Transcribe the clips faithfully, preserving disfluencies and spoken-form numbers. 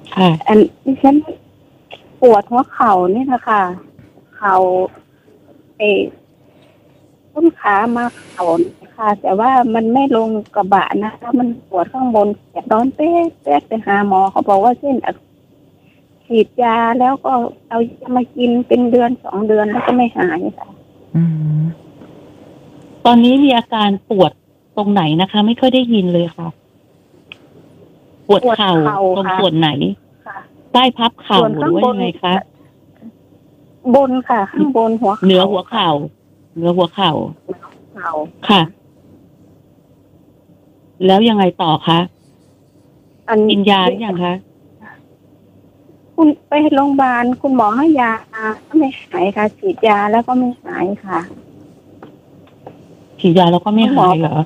ค่ะอันที่ฉันปวดหัวเข่านี่นะคะเข่าเอต้นขามาเข่าค่ะ แต่ว่ามันไม่ลงกระบะนะคะมันปวดข้างบนแสบร้อนเป๊ะเป๊ะไปหาหมอเขาบอกว่าเส้นอักฉีดยาแล้วก็เอายามากินเป็นเดือนสองเดือนแล้วก็ไม่หายค่ะอืมตอนนี้มีอาการปวดตรงไหนนะคะ ไม่ค่อยได้ยินเลยค่ะปวดเข่าตรงส่วนไหนใต้พับเข่าหรือว่ายังไงคะบนค่ะข้างบนหัวเหนือหัวเข่าเหนือหัวเข่าเข่าค่ะแล้วยังไงต่อคะกินยาหรือยังคะคุณไปโรงพยาบาลคุณหมอให้ยาก็ไม่หายค่ะฉีดยาแล้วก็ไม่หายค่ะฉีดยาแล้วก็ไม่หายเหรอ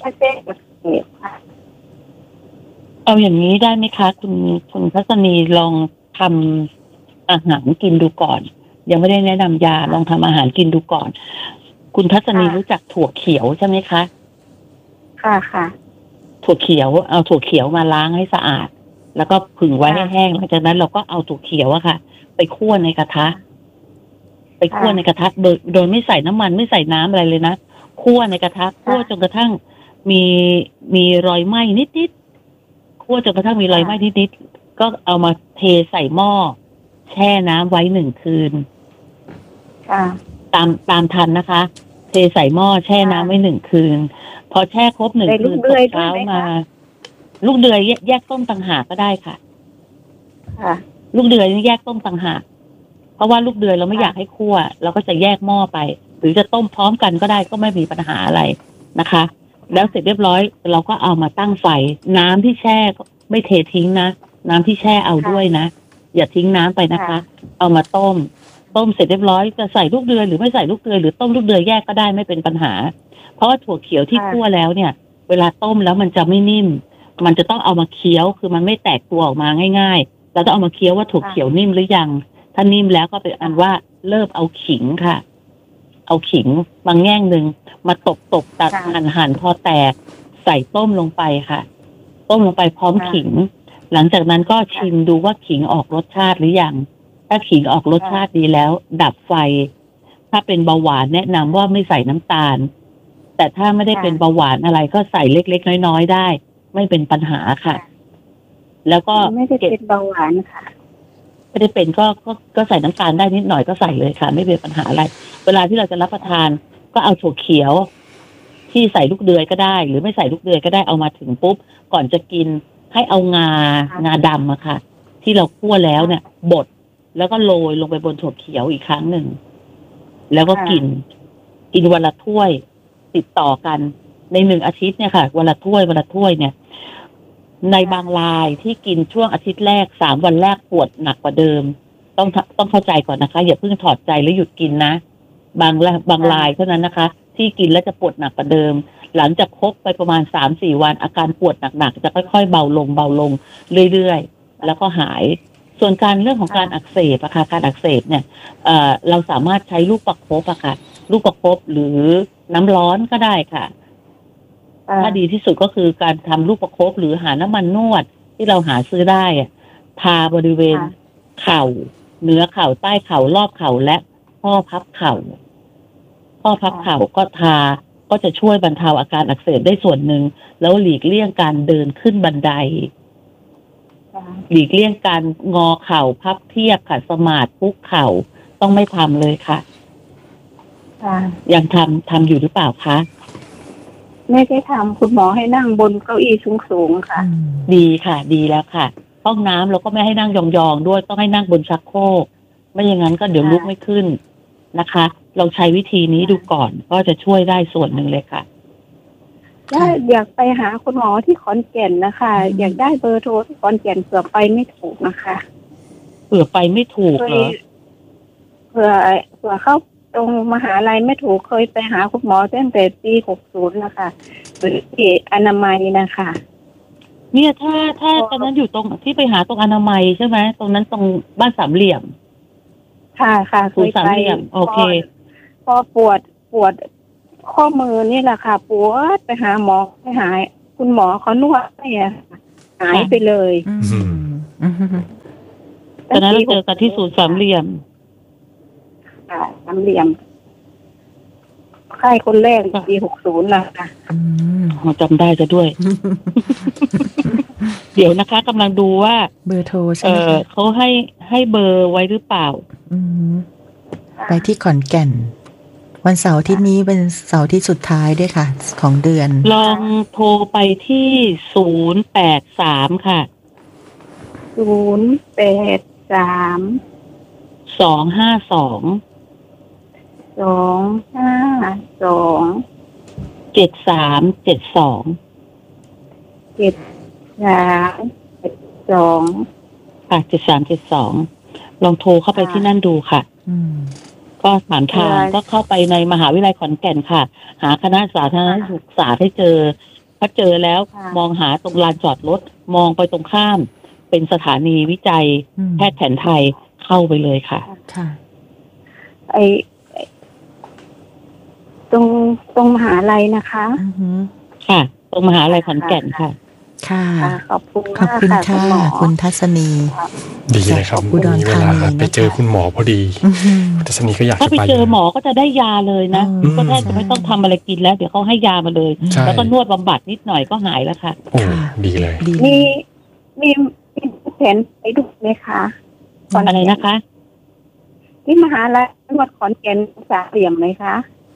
เอาอย่างนี้ได้ไหมคะคุณคุณพัชนีลองทำอาหารกินดูก่อนยังไม่ได้แนะนำยาลองทำอาหารกินดูก่อนคุณพัชนีรู้จักถั่วเขียวใช่ไหมคะค่ะค่ะถั่วเขียวเอาถั่วเขียวมาล้างให้สะอาดแล้วก็ผึ่งไว้ให้แห้งหลังจากนั้นเราก็เอาถั่วเขียวอะค่ะไปคั่วในกระทะไปคั่วในกระทะโดยโดยไม่ใส่น้ำมันไม่ใส่น้ำอะไรเลยนะคั่วในกระทะคั่วจนกระทั่งมีมีรอยไหม้นิดๆคั่วจนกระทั่งมีรอยไหม้นิดๆก็เอามาเทใส่หม้อแช่น้ำไว้หนึ่งคืนตามตามทันนะคะเทใส่หม้อแช่น้ำไว้หนึ่งคืนพอแช่ครบหนึ่งคืนตกเช้ามาลูกเดือยแยกต้มต่างหากก็ได้ค่ะลูกเดือยแยกต้มต่างหากเพราะว่าลูกเดือยเราไม่อยากให้คั่วเราก็จะแยกหม้อไปหรือจะต้มพร้อมกันก็ได้ก็ไม่มีปัญหาอะไรนะคะแล้วเสร็จเรียบร้อยเราก็เอามาตั้งไฟน้ำที่แช่ไม่เททิ้งนะน้ำที่แช่เอาด้วยนะอย่าทิ้งน้ำไปนะคะเอามาต้มต้มเสร็จเรียบร้อยจะใส่ลูกเดือยหรือไม่ใส่ลูกเดือยหรือต้มลูกเดือยแยกก็ได้ไม่เป็นปัญหาเพราะว่าถั่วเขียวที่คั่วแล้วเนี่ยเวลาต้มแล้วมันจะไม่นิ่มมันจะต้องเอามาเคี้ยวคือมันไม่แตกตัวออกมาง่ายๆเราต้องเอามาเคี้ยวว่าถั่วเขียวนิ่มหรือยังถ้านิ่มแล้วก็เป็นอันว่าเริ่มเอาขิงค่ะเอาขิงบางแง่งหนึ่งมาตบตบตัดหั่นหั่นพอแตกใส่ต้มลงไปค่ะต้มลงไปพร้อมขิงหลังจากนั้นก็ชิมดูว่าขิงออกรสชาติหรือยังถ้าขิงออกรสชาติดีแล้วดับไฟถ้าเป็นเบาหวานแนะนำว่าไม่ใส่น้ำตาลแต่ถ้าไม่ได้เป็นเบาหวานอะไรก็ใส่เล็กๆน้อยๆได้ไม่เป็นปัญหาค่ะแล้วก็ไม่ได้เป็นเบาหวานค่ะไม่ได้เป็นก็ก็ก็ใส่น้ำตาลได้นิดหน่อยก็ใส่เลยค่ะไม่เป็นปัญหาอะไรเวลาที่เราจะรับประทานก็เอาถั่วเขียวที่ใส่ลูกเดือยก็ได้หรือไม่ใส่ลูกเดือยก็ได้เอามาถึงปุ๊บก่อนจะกินให้เอางางาดำอะค่ะที่เราคั่วแล้วเนี่ยบดแล้วก็โรยลงไปบนถั่วเขียวอีกครั้งหนึ่งแล้วก็กินกินวันละถ้วยติดต่อกันในหนึ่งอาทิตย์เนี่ยค่ะวันละถ้วยวันละถ้วยเนี่ยในบางรายที่กินช่วงอาทิตย์แรกสามวันแรกปวดหนักกว่าเดิมต้องต้องเข้าใจก่อนนะคะอย่าเพิ่งถอดใจแล้วหยุดกินนะบางบางรายเท่านั้นนะคะที่กินแล้วจะปวดหนักกว่าเดิมหลังจากครบไปประมาณ สามถึงสี่ วันอาการปวดหนักๆจะค่อยๆเบาลงเบาลงเรื่อยๆแล้วก็หายส่วนการเรื่องของการอักเสบอะค่ะการอักเสบเนี่ยเอ่อเราสามารถใช้ลูกประคบอะค่ะลูกประคบหรือน้ำร้อนก็ได้ค่ะถ้าดีที่สุดก็คือการทำลูกประคบหรือหาน้ำมันนวดที่เราหาซื้อได้ทาบริเวณเข่าเหนือเข่าใต้เข่ารอบเข่าและข้อพับเข่าข้อพับเข่าก็ทาก็จะช่วยบรรเทาอาการอักเสบได้ส่วนหนึ่งแล้วหลีกเลี่ยงการเดินขึ้นบันไดหลีกเลี่ยงการงอเข่าพับเพียบขัดสมาธิคุกเข่าต้องไม่ทำเลยค่ะยังทำทำอยู่หรือเปล่าคะไม่ได้ทำคุณหมอให้นั่งบนเก้าอี้สูงๆค่ะดีค่ะดีแล้วค่ะห้องน้ำเราก็ไม่ให้นั่งยองๆด้วยต้องให้นั่งบนชักโครกไม่อย่างนั้นก็เดี๋ยวลุกไม่ขึ้นนะคะเราใช้วิธีนี้ดูก่อนก็จะช่วยได้ส่วนหนึ่งเลยค่ะถ้าอยากไปหาคุณหมอที่ขอนแก่นนะคะอยากได้เบอร์โทรที่ขอนแก่นเผื่อไปไม่ถูกนะคะเผื่อไปไม่ถูกเหรอเผื่อเผื่อเข้าตรงมหาลัยไม่ถูกเคยไปหาคุณหมอตั้งแต่ปีหกสิบนะคะที่อนามัยนะคะเนี่ยถ้าถ้าตอนนั้นอยู่ตรงที่ไปหาตรงอนามัยใช่ไหมตรงนั้นตรงบ้านสามเหลี่ยมค่ะค่ะเคยไปโอเคพอปวดปวดข้อมือนี่แหละค่ะปวดไปหาหมอไปหายคุณหมอเขานวดให้หายไปเลยตอนนั้นเราเจอกันที่ศูนย์สามเหลี่ยมค่ะสามเหลี่ยมใครคนแรกปีหกศูนย์นะคะอืมจำได้จะด้วย เดี๋ยวนะคะกำลังดูว่าเบอร์โทรใช่ไหมคะเขาให้ให้เบอร์ไว้หรือเปล่าอืมไปที่ขอนแก่นวันเสาร์อาทิตย์นี้เป็นเสาร์ที่สุดท้ายด้วยค่ะของเดือนลองโทรไปที่ศูนย์แปดสามค่ะศูนย์แปดสามสองห้าสองสองห้าสองเจ็ดสามเจ็ดสองเจ็ดสามเจ็ดสองค่ะเจ็ดสามเจ็ดสองลองโทรเข้าไปที่นั่นดูค่ะอืมก็ถามทางก็เข้าไปในมหาวิทยาลัยขอนแก่นค่ะหาคณะสาธารณสุขศาสตร์ให้เจอพอเจอแล้วมองหาตรงลานจอดรถมองไปตรงข้ามเป็นสถานีวิจัยแพทย์แผนไทยเข้าไปเลยค่ะค่ะไอตรงตรงมหาลัยนะคะค่ะตรงมหาลัยขอนแก่นค่ะค่ะขอบคุณขอบคุณค่ะคุณทัศนีดีเลยครับมีเวลาไปเจอคุณหมอพอดีคุณทัศนีก็อยากจะไปถ้าไปเจอหมอก็จะได้ยาเลยนะก็แทบจะไม่ต้องทำอะไรกินแล้วเดี๋ยวเขาให้ยามาเลยแล้วก็นวดบำบัดนิดหน่อยก็หายแล้วค่ะโอ้ดีเลยมีมีมีแผนไปดูไหมคะอะไรนะคะที่มหาลัยจังหวัดขอนแก่นสามเหลี่ยมไหมคะ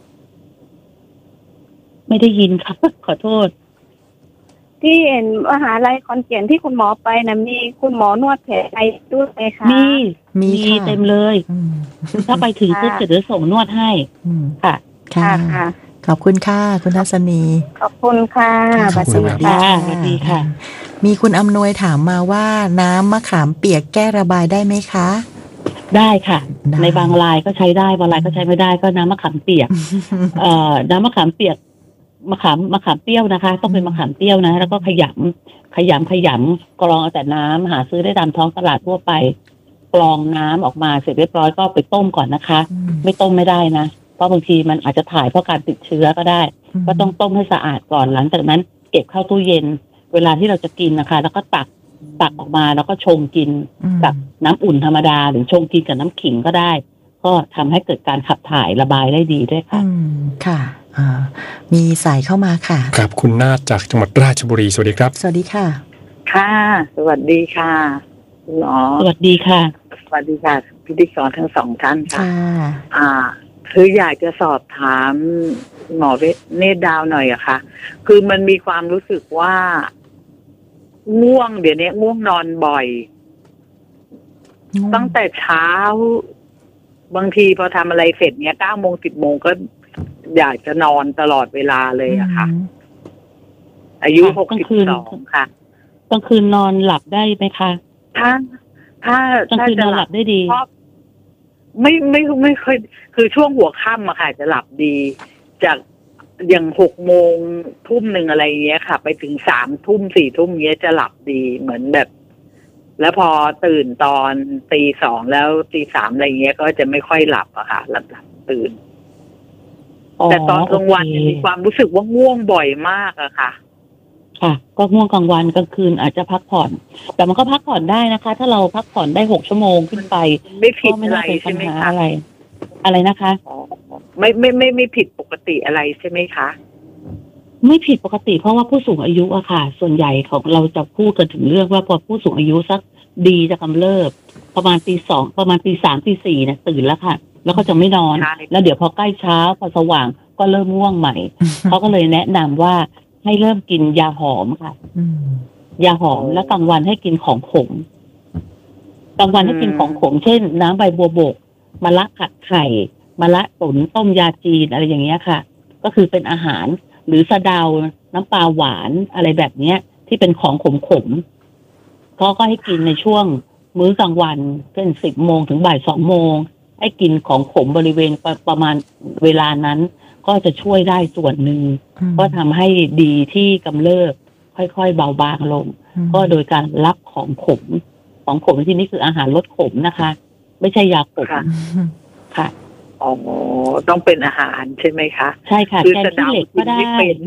ไม่ได้ยินค่ะขอโทษที่เห็นมหาลัยขอนแก่นที่คุณหมอไปนะมีคุณหมอนวดแผลไทยด้วยไหมคะมีมีเต็มเลยถ้าไปถึงปุ๊บจะเดี๋ยวส่งนวดให้ค่ะค่ะขอบคุณค่ะคุณทัศนีขอบคุณค่ะสวัสดีค่ะสวัสดีค่ะมีคุณอำนวยถามมาว่าน้ำมะขามเปียกแก้ระบายได้ไหมคะได้ค่ะในบางรายก็ใช้ได้บางรายก็ใช้ไม่ได้ก็น้ำมะขามเปียกเอ่อน้ำมะขามเปียกมะขามมะขามเปรี้ยวนะคะต้องเป็นมะขามเปรี้ยวนะแล้วก็ขยำขยำขยำกรองเอาแต่น้ำหาซื้อได้ตามท้องตลาดทั่วไปกรองน้ำออกมาเสร็จเรียบร้อยก็ไปต้มก่อนนะคะไม่ต้มไม่ได้นะเพราะบางทีมันอาจจะถ่ายเพราะการติดเชื้อก็ได้ก็ต้องต้มให้สะอาดก่อนหลังจากนั้นเก็บเข้าตู้เย็นเวลาที่เราจะกินนะคะแล้วก็ตักตักออกมาแล้วก็ชงกินกับน้ำอุ่นธรรมดาหรือชงกินกับน้ำขิงก็ได้ก็ทำให้เกิดการขับถ่ายระบายได้ดีด้วยค่ะค่ะมีสายเข้ามาค่ะครับคุณนาฏจากจังหวัดราชบุรีสวัสดีครับสวัสดีค่ะค่ะสวัสดีค่ะคุณหมอสวัสดีค่ะสวัสดีค่ะพิธีกรทั้งสองท่านค่ะอ่าคืออยากจะสอบถามหมอเนตรดาวหน่อยอะค่ะคือมันมีความรู้สึกว่าง่วงเดี๋ยวนี้ง่วงนอนบ่อยตั้งแต่เช้าบางทีพอทำอะไรเสร็จเนี้ยเก้าโมงสิบโมงก็อยากจะนอนตลอดเวลาเลยอะค่ะอายุหกสิบสองค่ะกลางคืนนอนหลับได้ไหมคะถ้าถ้ากลางคืนนอนหลับได้ดีไม่ไม่ไม่ค่อยคือช่วงหัวค่ำอะค่ะจะหลับดีจากอย่างหกโมงทุ่มหนึ่งอะไรเงี้ยค่ะไปถึงสามทุ่มสี่ทุ่มเงี้ยจะหลับดีเหมือนแบบแล้วพอตื่นตอนตีสองแล้วตีสามอะไรเงี้ยก็จะไม่ค่อยหลับอะค่ะหลับหลับตื่นแต่ตอนกลางวันมีความรู้สึกว่าง่วงบ่อยมากอะค่ะค่ะก็ง่วงกลางวันกลางคืนอาจจะพักผ่อนแต่มันก็พักผ่อนได้นะคะถ้าเราพักผ่อนได้หกชั่วโมงขึ้นไปไม่ผิดอะไรใช่ไหมคะอะไรอะไรนะคะไม่ไม่ไม่ไม่ผิดปกติอะไรใช่ไหมคะไม่ผิดปกติเพราะว่าผู้สูงอายุอะค่ะส่วนใหญ่ของเราจะพูดกันถึงเรื่องว่าพอผู้สูงอายุสักดีจะกำเริบประมาณตีสองประมาณตีสามตีสี่เนี่ยตื่นแล้วค่ะแล้วก็จะไม่นอนแล้วเดี๋ยวพอใกล้เช้าพอสว่างก็เริ่มง่วงใหม่ เขาก็เลยแนะนำว่าให้เริ่มกินยาหอมค่ะยาหอมแล้วกลางวันให้กินของขมกลางวันให้กินของขมเช่นน้ำใบบัวบกมะระผัดไข่มะระตุ๋นต้มยาจีนอะไรอย่างเงี้ยค่ะก็คือเป็นอาหารหรือสะเดาน้ำปลาหวานอะไรแบบเนี้ยที่เป็นของขมขมก็ก็ให้กินในช่วงมื้อกลางวันเป็นสิบโมงถึงบ่ายสองโมงให้กินของขมบริเวณประประมาณเวลานั้นก็จะช่วยได้ส่วนหนึ่งก็ทำให้ดีที่กำเริบค่อยๆเบาบางลงก็โดยการรับของขมของขมที่นี่คืออาหารลดขมนะคะไม่ใช่ยาขมค่ะอ๋อต้องเป็นอาหารใช่ไหมคะใช่ค่ะแกงขี้เหล็กก็ได้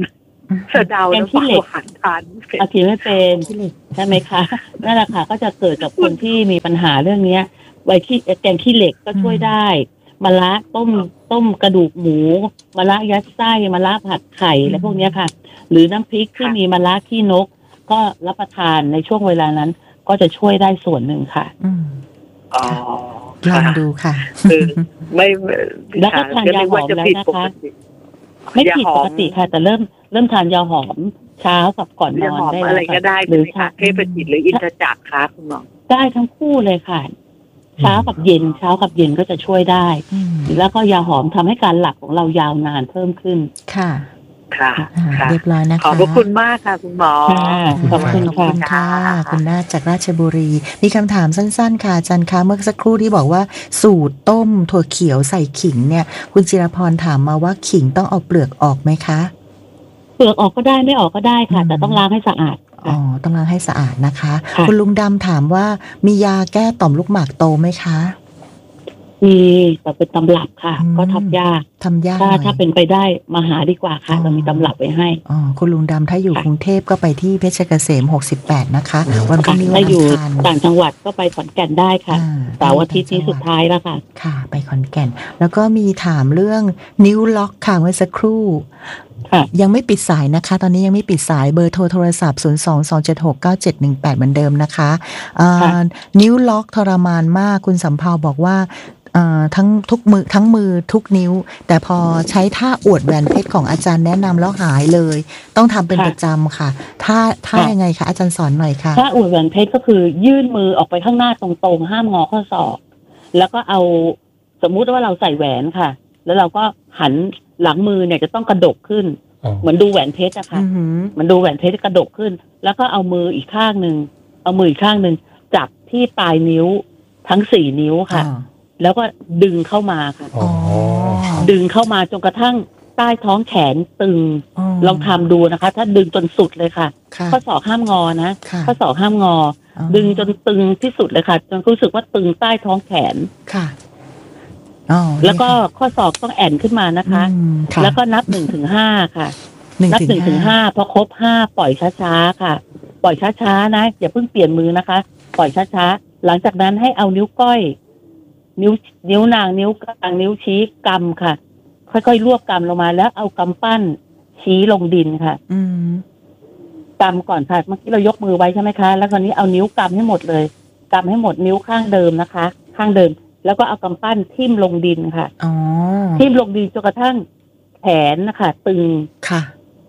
สะเดาแล้วก็หวานทานอากินไม่เป็นใช่ไหมคะนั่นแหละค่ะก็จะเกิดกับคนที่มีปัญหาเรื่องนี้ไว้ที่แกงขี้เหล็กก็ช่วยได้มะระต้มต้มกระดูกหมูมะระยัดไส้มะระผัดไข่และพวกนี้ค่ะหรือน้ำพริกที่มีมะระขี้นกก็รับประทานในช่วงเวลานั้นก็จะช่วยได้ส่วนหนึ่งค่ะอ๋อลองดูค่ะไม่แล้วก็ทานยาหอมแล้วนะคะไม่ผิดปกติค่ะแต่เริ่มเริ่มทานยาหอมเช้ากับก่อนนอนได้อะไรก็ได้หรือค่ะเทพจิตหรืออินทจักรคะคุณหมอได้ทั้งคู่เลยค่ะเช้ากับเย็นเช้ากับเย็นก็จะช่วยได้แล้วก็ยาหอมทำให้การหลับของเรายาวนานเพิ่มขึ้นค่ะค่ะเรียบร้อยนะคะขอบพระคุณมากค่ะคุณหมอขอบคุณค่ะคุณนาจากราชบุรีมีคำถามสั้นๆค่ะอาจารย์คะเมื่อสักครู่ที่บอกว่าสูตรต้มถั่วเขียวใส่ขิงเนี่ยคุณจิรพรถามมาว่าขิงต้องเอาเปลือกออกไหมคะเปลือกออกก็ได้ไม่ออกก็ได้ค่ะแต่ต้องล้างให้สะอาดอ๋อต้องล้างให้สะอาดนะคะคุณลุงดำถามว่ามียาแก้ต่อมลูกหมากโตไหมคะมีแต่เป็นตำรับค่ะก็ทำยากทำยากถ้าถ้าเป็นไปได้มาหาดีกว่าค่ะเรามีตำรับไว้ให้อ๋อคุณลุงดำถ้าอยู่กรุงเทพก็ไปที่เพชรเกษมหกสิบแปดนะคะวันพรุ่งนี้ถ้าอยู่ต่างจังหวัดก็ไปขอนแก่นได้ค่ะเสาร์อาทิตย์นี้สุดท้ายแล้วค่ะค่ะไปขอนแก่นแล้วก็มีถามเรื่องนิ้วล็อกค่ะเมื่อสักครู่ยังไม่ปิดสายนะคะตอนนี้ยังไม่ปิดสายเบอร์โทรโทรศัพท์ ศูนย์ สอง สอง เจ็ด หก เก้า เจ็ด หนึ่ง แปด เหมือนเดิมนะคะนิ้วล็อกทรมานมากคุณสำเภาบอกว่าทั้งทุกมือทั้งมือทุกนิ้วแต่พอใช้ท่าอวดแหวนเพชรของอาจารย์แนะนำแล้วหายเลยต้องทำเป็นประจำค่ะท่าท่ายังไงคะอาจารย์สอนหน่อยค่ะท่าอวดแหวนเพชรก็คือยื่นมือออกไปข้างหน้าตรงๆห้ามงอข้อศอกแล้วก็เอาสมมุติว่าเราใส่แหวนค่ะแล้วเราก็หันหลังมือเนี่ยจะต้องกระดกขึ้นเหมือนดูแหวนเพชรอะค่ะมันดูแหวนเพชรกระดกขึ้นแล้วก็เอามืออีกข้างหนึ่งเอามืออีกข้างหนึ่งจับที่ปลายนิ้วทั้งสี่นิ้วค่ะแล้วก็ดึงเข้ามาค่ะดึงเข้ามาจนกระทั่งใต้ท้องแขนตึงลองทำดูนะคะถ้าดึงจนสุดเลยค่ะข้อศอกห้ามงอนะข้อศอกห้ามงอดึงจนตึงที่สุดเลยค่ะจนรู้สึกว่าตึงใต้ท้องแขนค่ะแล้วก็ข้อศอกต้องแอนขึ้นมานะคะแล้วก็นับหนึ่งถึงห้าค่ะนับหนึ่งถึงห้าพอครบห้าปล่อยช้าๆค่ะปล่อยช้าๆนะอย่าเพิ่งเปลี่ยนมือนะคะปล่อยช้าๆหลังจากนั้นให้เอานิ้วก้อยนิ้วนิ้วนางนิ้วกลางนิ้วชี้กำค่ะค่อยๆรวบกำลงมาแล้วเอากำปั้นชี้ลงดินค่ะกำก่อนค่ะเมื่อกี้เรายกมือไว้ใช่ไหมคะแล้วคราวนี้เอานิ้วกำให้หมดเลยกำให้หมดนิ้วข้างเดิมนะคะข้างเดิมแล้วก็เอากำปั้นทิ่มลงดินค่ะทิ่มลงดินจนกระทั่งแขนนะคะตึงค่ะ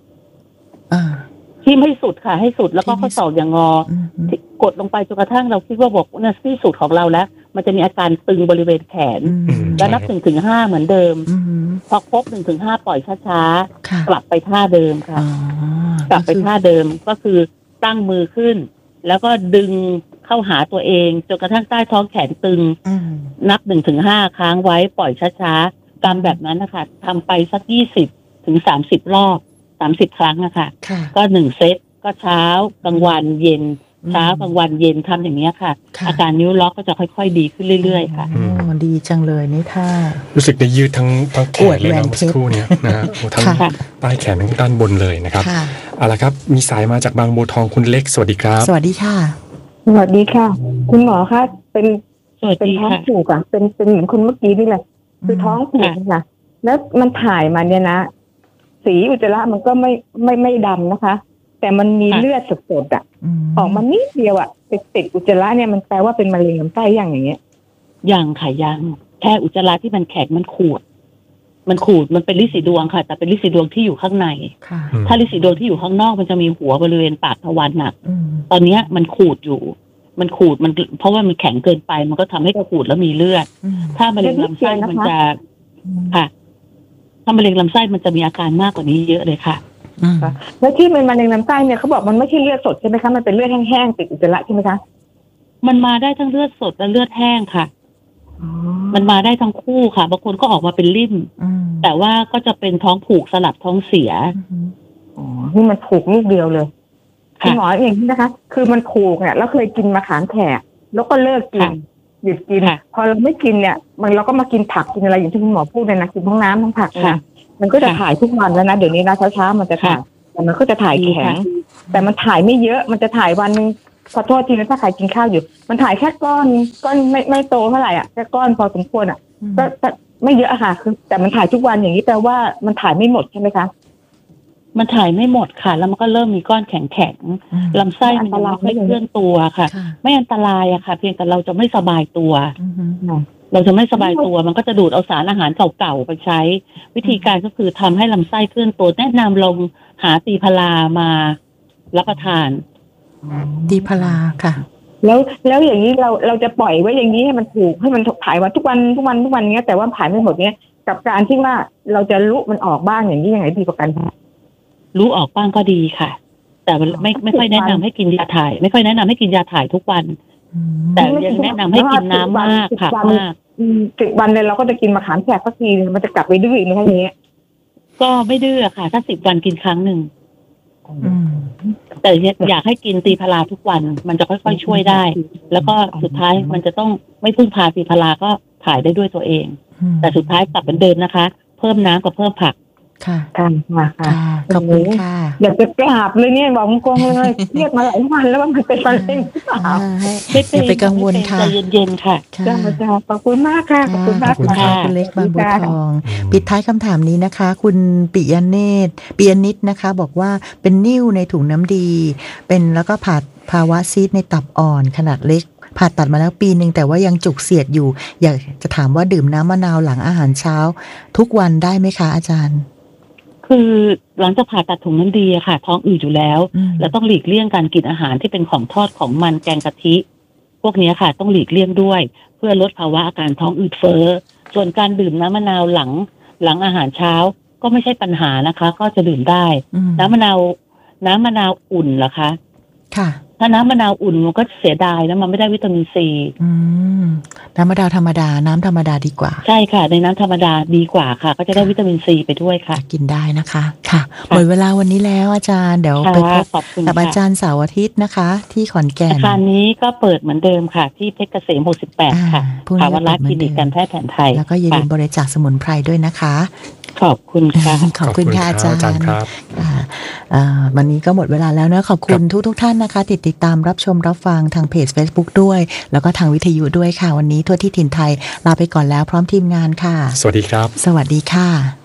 ทิ่มให้สุดค่ะให้สุดแล้วก็ข้อศอกอย่างงอกดลงไปจนกระทั่งเราคิดว่าบอกเนี่ยที่สุดของเราแล้วมันจะมีอาการตึงบริเวณแขนแล้วนับหนึ่งถึงห้าเหมือนเดิมพอครบหนึ่งถึงห้าปล่อยช้าๆกลับไปท่าเดิมค่ะกลับไปท่าเดิมก็คือตั้งมือขึ้นแล้วก็ดึงเข้าหาตัวเองจนกระทั่งใต้ท้องแขนตึงนับหนึ่งถึงห้าค้างไว้ปล่อยช้าๆตามแบบนั้นนะคะทำไปสักยี่สิบถึงสามสิบรอบสามสิบครั้งนะคะก็หนึ่งเซตก็เช้ากลางวันเย็นเช้ากลางวันเย็นทำอย่างนี้ค่ะอาการนิ้วล็อกก็จะค่อยๆดีขึ้นเรื่อยๆค่ะอ๋อดีจังเลยนี่ค่ะรู้สึกได้ยืดทั้งทั้งแขนเลยนะเมื่อสักครู่เนี้ยนะฮะทั้งใต้แขนทั้งด้านบนเลยนะครับเอาละครับมีสายมาจากบางบัวทองคุณเล็กสวัสดีครับสวัสดีค่ะสวัสดีค่ะคุณหมอคะเป็นเป็นท้องผูกอ่ะเป็นเป็นเหมือนคนเมื่อกี้นี่แหละคือท้องผูกค่ะแล้วมันถ่ายมาเนี่ยนะสีอุจจาระมันก็ไม่ไม่ไม่ดำนะคะแต่มันมีเลือดสดๆอ่ะออกมานิดเดียวอ่ะไปติดอุจจาระเนี่ยมันแปลว่าเป็นมะเร็งลำไส้อย่างอย่างเงี้ยยังค่ะยังแค่อุจจาระที่มันแข็งมันขูดมันขูดมันเป็นลิสีดวงค่ะแต่เป็นลิสีดวงที่อยู่ข้างในถ้าลิสีดวงที่อยู่ข้างนอกมันจะมีหัวบริเวณปากทวารหนักตอนนี้มันขูดอยู่มันขูดมันเพราะว่ามันแข็งเกินไปมันก็ทำให้ขูดแล้วมีเลือดถ้ามะเร็งลำไส้มันจะค่ะถ้ามะเร็งลำไส้มันจะมีอาการมากกว่านี้เยอะเลยค่ะแล้วที่มันมะเร็งลำไส้เนี่ยเขาบอกมันไม่ใช่เลือดสดใช่ไหมคะมันเป็นเลือดแห้งๆติดอุจจาระใช่ไหมคะมันมาได้ทั้งเลือดสดและเลือดแห้งค่ะมันมาได้ทั้งคู่ค่ะบางคนก็ออกมาเป็นริ่มแต่ว่าก็จะเป็นท้องผูกสลับท้องเสียอ๋อนี่มันผูกลูกเดียวเลยคุณหมอเองนะคะคือมันผูกเนี่ยแล้วเคยกินมะขามแขกแล้วก็เลิกกินหยุดกินพอเราไม่กินเนี่ยมันเราก็มากินผักกินอะไรอย่างที่คุณหมอพูดเลยนะกินทั้งน้ำทั้งผักนะมันก็จะถ่ายทุกวันแล้วนะเดี๋ยวนี้นะเช้าๆมันจะถ่ายแต่แต่มันก็จะถ่ายแข็งแต่มันถ่ายไม่เยอะมันจะถ่ายวันนึงขอโทษทีนะถ้าใครกินข้าวอยู่มันถ่ายแค่ก้อนก้อนไม่ไม่โตเท่าไหร่อ่ะแค่ก้อนพอสมควรอ่ะก็ไม่เยอะค่ะคือแต่มันถ่ายทุกวันอย่างนี้แปลว่ามันถ่ายไม่หมดใช่ไหมคะมันถ่ายไม่หมดค่ะแล้วมันก็เริ่มมีก้อนแข็งๆลำไส้มันยังไม่เคลื่อนตัวค่ะไม่อันตรายอะค่ะเพียงแต่เราจะไม่สบายตัวเราจะไม่สบายตัวมันก็จะดูดเอาสารอาหารเก่าๆไปใช้วิธีการก็คือทำให้ลำไส้เคลื่อนตัวแนะนำลองหาตีพารามารับประทานตีพาราค่ะแล้วแล้วอย่างนี้เราเราจะปล่อยไว้อย่างนี้ให้มันถูกให้มันถ่ายมาทุกวันทุกวันทุกวันเงี้ยแต่ว่าถ่ายไม่หมดเนี้ยกับการที่ว่าเราจะลุมันออกบ้างอย่างนี้ยังไงดีกว่ากันคะรู้ออกบ้างก็ดีค่ะแต่ไม่ไม่ค่อยแนะนำให้กินยาถ่ายไม่ค่อยแนะนำให้กินยาถ่ายทุกวันแต่ยังแนะนำให้กินน้ำมากค่ะมากสิบวันเลยเราก็จะกินมะขามแขกสักทีมันจะกลับไปดื้อในแค่นี้ก็ไม่ดื้อค่ะถ้าสิบวันกินครั้งหนึ่งแต่อยากให้กินตีพาราทุกวันมันจะค่อยๆช่วยได้แล้วก็สุดท้ายมันจะต้องไม่พึ่งพาตีพาราก็ถ่ายได้ด้วยตัวเองแต่สุดท้ายกลับเป็นเดิมนะคะเพิ่มน้ำกับเพิ่มผักค่ะค่ะค่ะขอบคุณค่ะอยากจะกราบเลยเนี่ยบอกกงเลยเครียดมาหลายวันแล้วว่ามันเป็นมะเร็งไม่เป็นไปกังวลค่ะใจเย็นๆค่ะจ้าจ้าขอบคุณมากค่ะขอบคุณมากค่ะคุณเล็กบางบัวทองปิดท้ายคำถามนี้นะคะคุณปิยเนตรปิยนิตนะคะบอกว่าเป็นนิ่วในถุงน้ำดีเป็นแล้วก็ผ่าภาวะซีสในตับอ่อนขนาดเล็กผ่าตัดมาแล้วปีนึงแต่ว่ายังจุกเสียดอยู่อยากจะถามว่าดื่มน้ำมะนาวหลังอาหารเช้าทุกวันได้ไหมคะอาจารย์คือหลังจากผ่าตัดถุงน้ำดีอะค่ะท้องอืดอยู่แล้วแล้วต้องหลีกเลี่ยงการกินอาหารที่เป็นของทอดของมันแกงกะทิพวกนี้ค่ะต้องหลีกเลี่ยงด้วยเพื่อลดภาวะอาการท้องอืดเฟ้อส่วนการดื่มน้ำมะนาวหลังหลังอาหารเช้าก็ไม่ใช่ปัญหานะคะก็จะดื่มได้น้ำมะนาวน้ำมะนาวอุ่นเหรอคะค่ะถ้าน้ำมะนาวอุ่นมันก็เสียดายนะมันไม่ได้วิตามินซีน้ำมะนาวธรรมดาน้ำธรรมดาดีกว่าใช่ค่ะในน้ำธรรมดาดีกว่าค่ะก็จะได้วิตามินซีไปด้วยค่ะกินได้นะคะค่ะหมดเวลาวันนี้แล้วอาจารย์เดี๋ยวไปพบกับอาจารย์เสาร์อาทิตย์นะคะที่ขอนแก่นอาคารนี้ก็เปิดเหมือนเดิมค่ะที่เพชรเกษมหกสิบแปดค่ะภาวราคลินิกการแพทย์แผนไทยแล้วก็อย่าลืมบริจาคสมุนไพรด้วยนะคะขอบคุณค่ะขอบคุณค่ะอาจารย์ครับวันนี้ก็หมดเวลาแล้วนะขอบคุณทุกทุกท่านนะคะติดติดตามรับชมรับฟังทางเพจ Facebook ด้วยแล้วก็ทางวิทยุด้วยค่ะวันนี้ทั่วที่ถิ่นไทยลาไปก่อนแล้วพร้อมทีมงานค่ะสวัสดีครับสวัสดีค่ะ